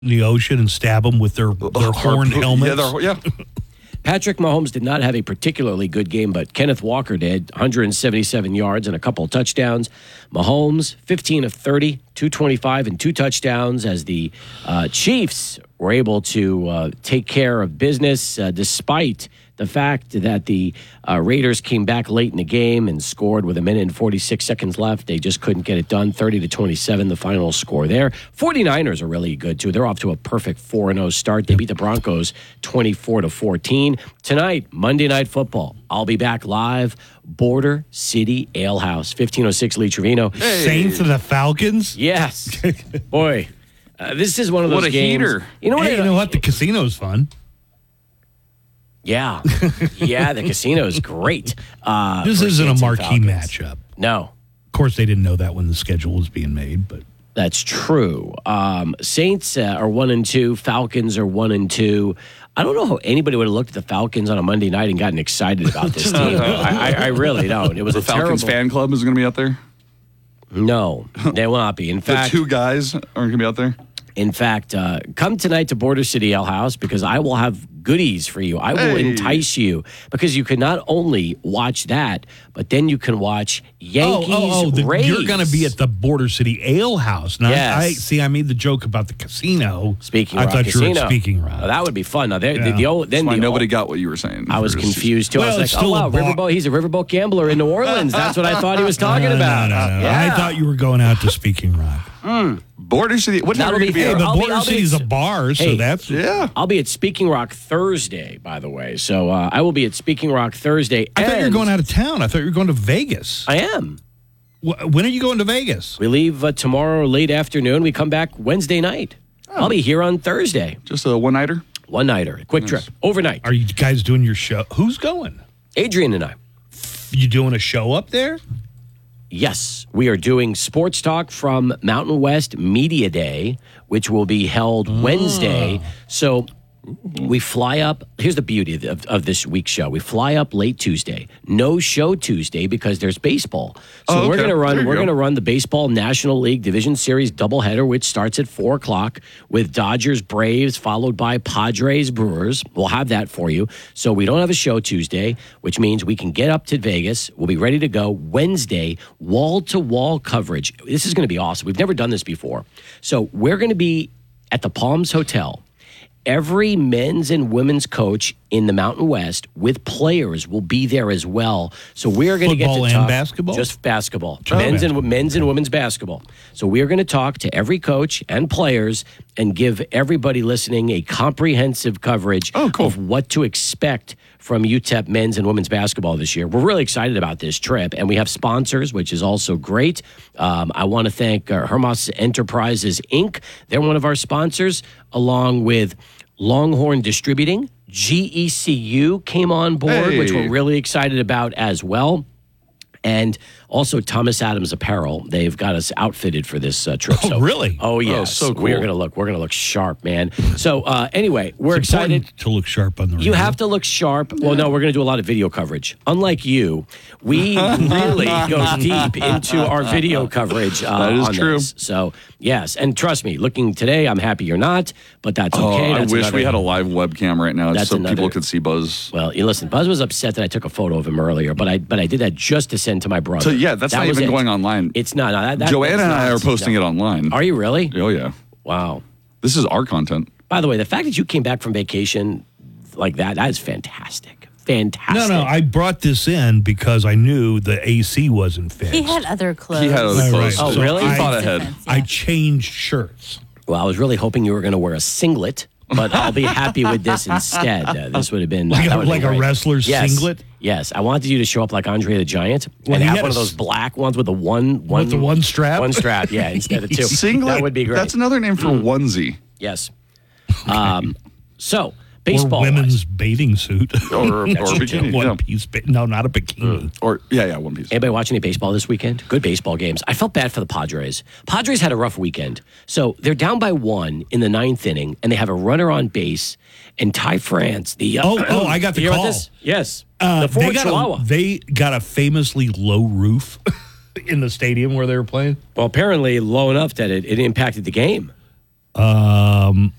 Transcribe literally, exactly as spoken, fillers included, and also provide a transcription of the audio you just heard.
in the ocean and stab them with their, their horned helmets. Yeah, yeah. Patrick Mahomes did not have a particularly good game, but Kenneth Walker did. one hundred seventy-seven yards and a couple of touchdowns. Mahomes, fifteen of thirty, two twenty-five, and two touchdowns as the uh, Chiefs were able to uh, take care of business uh, despite the fact that the uh, Raiders came back late in the game and scored with a minute and forty-six seconds left. They just couldn't get it done. thirty to twenty-seven, the final score there. 49ers are really good, too. They're off to a perfect four and oh start. They beat the Broncos twenty-four to fourteen. Tonight, Monday Night Football. I'll be back live. Border City Ale House, fifteen oh six Lee Trevino. Hey. Saints and the Falcons? Yes. Boy, uh, this is one of those what a games. heater. You know what? Hey, you know what? The casino's fun. Yeah. Yeah, the casino is great. Uh, this isn't a marquee matchup. No. Of course, they didn't know that when the schedule was being made, but that's true. Um, Saints uh, are one and two. Falcons are one and two. I don't know how anybody would have looked at the Falcons on a Monday night and gotten excited about this team. I, I, I really don't. It was the a Falcons terrible... fan club is going to be out there. No, they will not be. In fact, the two guys aren't going to be out there. In fact, uh, come tonight to Border City Ale House because I will have goodies for you. I will hey. entice you because you can not only watch that, but then you can watch Yankees oh, oh, oh, the, Rays. You're going to be at the Border City Ale House. Now, yes. I see. I made the joke about the casino. Speaking I Rock thought Casino. you were at Speaking Rock. Oh, that would be fun. Now, yeah. the, the old, then That's why the nobody old, got what you were saying. I was confused too. Well, I was like, oh wow, Riverboat. He's a Riverboat gambler in New Orleans. That's what I thought he was talking no, about. No, no, no. Yeah. I thought you were going out to Speaking Rock. Mm. Border City. What time are you going to be hey, at? but Border be, City is a bar, so hey, that's yeah. I'll be at Speaking Rock Thursday, by the way. So uh, I will be at Speaking Rock Thursday. I thought you were going out of town. I thought you were going to Vegas. I am. When are you going to Vegas? We leave uh, tomorrow late afternoon. We come back Wednesday night. Oh. I'll be here on Thursday. Just a one-nighter? One-nighter. Quick nice. trip. Overnight. Are you guys doing your show? Who's going? Adrian and I. You doing a show up there? Yes. We are doing Sports Talk from Mountain West Media Day, which will be held oh. Wednesday. So we fly up. Here's the beauty of, of this week's show. We fly up late Tuesday. No show Tuesday because there's baseball. So oh, okay. we're going to run. We're go. going to run the Baseball National League Division Series doubleheader, which starts at four o'clock with Dodgers Braves, followed by Padres Brewers. We'll have that for you. So we don't have a show Tuesday, which means we can get up to Vegas. We'll be ready to go Wednesday. Wall to wall coverage. This is going to be awesome. We've never done this before. So we're going to be at the Palms Hotel. Every men's and women's coach in the Mountain West with players will be there as well. So we're going to get to Football talk and basketball? Just basketball. Oh, men's basketball. and men's and women's basketball. So we're going to talk to every coach and players and give everybody listening a comprehensive coverage oh, cool. of what to expect from U T E P men's and women's basketball this year. We're really excited about this trip, and we have sponsors, which is also great. Um, I want to thank uh, Hermas Enterprises, Incorporated. They're one of our sponsors, along with Longhorn Distributing. G E C U came on board, hey. which we're really excited about as well. And also Thomas Adams Apparel. They've got us outfitted for this uh, trip. Oh, so, really? Oh, yes. Oh, so cool. We're gonna look. We're gonna look sharp, man. So uh, anyway, we're it's excited to look sharp on the radio. You have to look sharp. Well, no, we're going to do a lot of video coverage. Unlike you, we really go deep into our video coverage uh, that is on true. this. So, yes. And trust me, looking today, I'm happy you're not, but that's okay. Oh, That's I wish another, we had a live webcam right now That's so another, people could see Buzz. Well, you listen, Buzz was upset that I took a photo of him earlier, but I but I did that just to send to my brother. So, yeah, that's that not was even it. going online. It's not. No, that, that, Joanna and I not, are posting no. it online. Are you really? Oh, yeah. Wow. This is our content. By the way, the fact that you came back from vacation like that, that is fantastic. Fantastic. No, no, I brought this in because I knew the A C wasn't fixed. He had other clothes. He had other Right, clothes. right. Oh, So really? He I, thought ahead. Yeah. I changed shirts. Well, I was really hoping you were going to wear a singlet, but I'll be happy with this instead. Uh, this would have been Like, that a, would have like been a great. wresler's yes. singlet? Yes, I wanted you to show up like Andre the Giant Well, and he have had one a of those s- black ones with the one, one With the one strap? One strap, yeah, instead of two. Singlet. That would be great. That's another name for onesie. Yes. Um, so, baseball. Or women's bathing suit. Or, or bikini. One yeah. piece. ba- No, not a bikini. Or, yeah, yeah, one piece. Anybody watch any baseball this weekend? Good baseball games. I felt bad for the Padres. Padres had a rough weekend. So they're down by one in the ninth inning, and they have a runner on base. And Ty France, the uh, Oh, oh, I got the you hear about call. this? Yes, Uh, the Ford they, got Chihuahua. a, they got a famously low roof in the stadium where they were playing. Well, apparently low enough that it, it impacted the game. um,